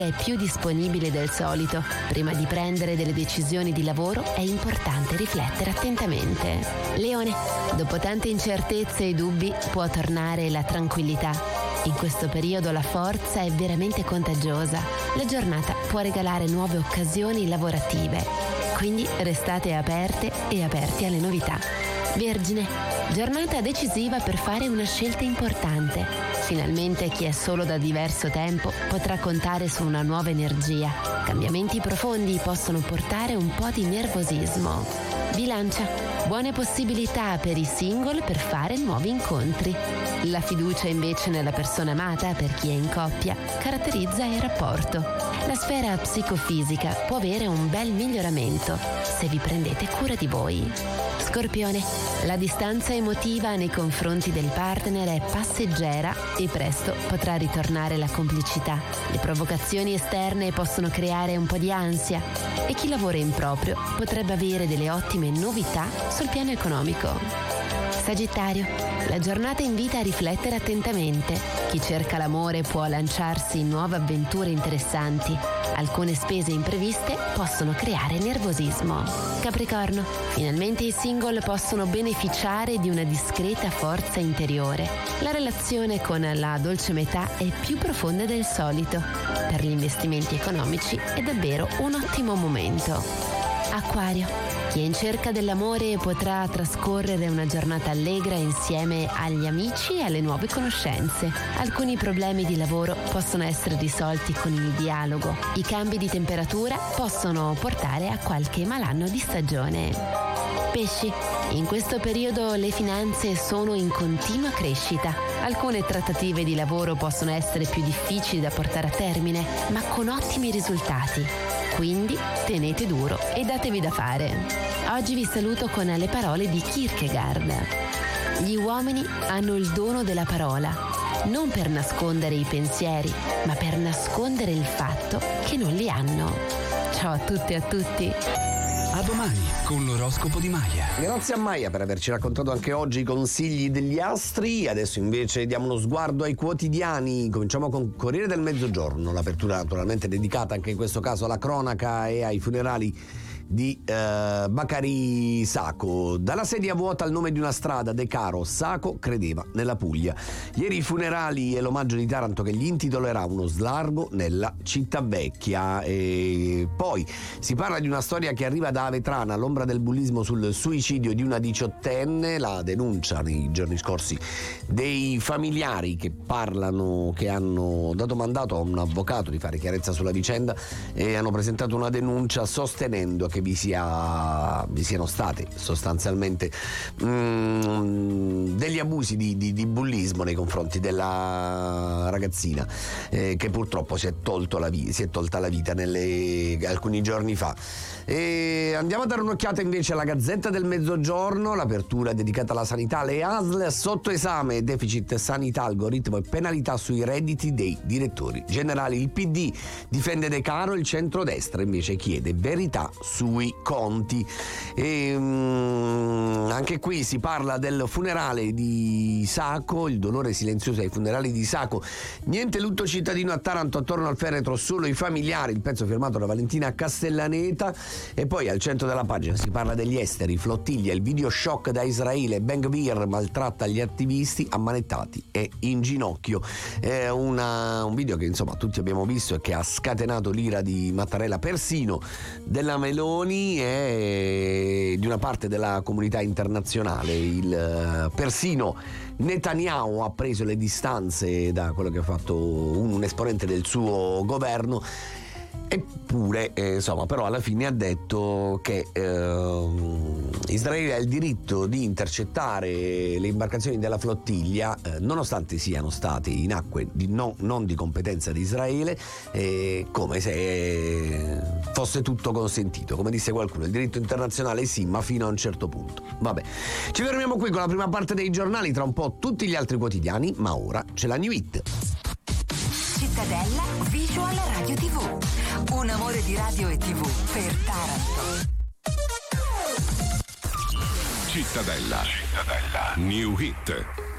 è più disponibile del solito. Prima di prendere delle decisioni di lavoro è importante riflettere attentamente. Leone, dopo tante incertezze e dubbi può tornare la tranquillità. In questo periodo la forza è veramente contagiosa. La giornata può regalare nuove occasioni lavorative. Quindi restate aperte e aperti alle novità. Vergine, giornata decisiva per fare una scelta importante. Finalmente chi è solo da diverso tempo potrà contare su una nuova energia. Cambiamenti profondi possono portare un po' di nervosismo. Bilancia, buone possibilità per i single per fare nuovi incontri. La fiducia invece nella persona amata, per chi è in coppia, caratterizza il rapporto. La sfera psicofisica può avere un bel miglioramento se vi prendete cura di voi. Scorpione, la distanza emotiva nei confronti del partner è passeggera e presto potrà ritornare la complicità. Le provocazioni esterne possono creare un po' di ansia e chi lavora in proprio potrebbe avere delle ottime novità sul piano economico. Sagittario, la giornata invita a riflettere attentamente. Chi cerca l'amore può lanciarsi in nuove avventure interessanti. Alcune spese impreviste possono creare nervosismo. Capricorno, finalmente i single possono beneficiare di una discreta forza interiore. La relazione con la dolce metà è più profonda del solito. Per gli investimenti economici è davvero un ottimo momento. Acquario, chi è in cerca dell'amore potrà trascorrere una giornata allegra insieme agli amici e alle nuove conoscenze. Alcuni problemi di lavoro possono essere risolti con il dialogo. I cambi di temperatura possono portare a qualche malanno di stagione. Pesci, in questo periodo le finanze sono in continua crescita. Alcune trattative di lavoro possono essere più difficili da portare a termine, ma con ottimi risultati. Quindi tenete duro e datevi da fare. Oggi vi saluto con le parole di Kierkegaard. Gli uomini hanno il dono della parola, non per nascondere i pensieri, ma per nascondere il fatto che non li hanno. Ciao a tutte e a tutti. A domani con l'oroscopo di Maya. Grazie a Maya per averci raccontato anche oggi i consigli degli astri. Adesso invece diamo uno sguardo ai quotidiani. Cominciamo con Corriere del Mezzogiorno, l'apertura naturalmente dedicata anche in questo caso alla cronaca e ai funerali di Bakary Sacco. Dalla sedia vuota al nome di una strada, De Caro, Sacco credeva nella Puglia. Ieri i funerali e l'omaggio di Taranto che gli intitolerà uno slargo nella città vecchia. E poi si parla di una storia che arriva da Avetrana, l'ombra del bullismo sul suicidio di una 18enne, la denuncia nei giorni scorsi dei familiari che parlano, che hanno dato mandato a un avvocato di fare chiarezza sulla vicenda e hanno presentato una denuncia sostenendo che vi siano state sostanzialmente degli abusi di bullismo nei confronti della ragazzina che purtroppo si è tolta la vita alcuni giorni fa. E andiamo a dare un'occhiata invece alla Gazzetta del Mezzogiorno, l'apertura dedicata alla sanità, le ASL sotto esame, deficit sanità, algoritmo e penalità sui redditi dei direttori generali. Il PD difende De Caro, il centrodestra invece chiede verità sui conti. E anche qui si parla del funerale di Sacco, il dolore silenzioso ai funerali di Sacco, niente lutto cittadino a Taranto, attorno al feretro solo i familiari, il pezzo firmato da Valentina Castellaneta. E poi al centro della pagina si parla degli esteri, flottiglia, il video shock da Israele, Ben Gvir maltratta gli attivisti ammanettati e in ginocchio. È un video che insomma tutti abbiamo visto e che ha scatenato l'ira di Mattarella, persino della Meloni e di una parte della comunità internazionale. Persino Netanyahu ha preso le distanze da quello che ha fatto un esponente del suo governo. Eppure, insomma, però alla fine ha detto che Israele ha il diritto di intercettare le imbarcazioni della flottiglia, nonostante siano state in acque non di competenza di Israele, come se fosse tutto consentito. Come disse qualcuno, il diritto internazionale sì, ma fino a un certo punto. Vabbè, ci fermiamo qui con la prima parte dei giornali, tra un po' tutti gli altri quotidiani, ma ora c'è la New Hit. Cittadella Visual Radio TV. Un amore di radio e TV per Taranto. Cittadella. New Hit.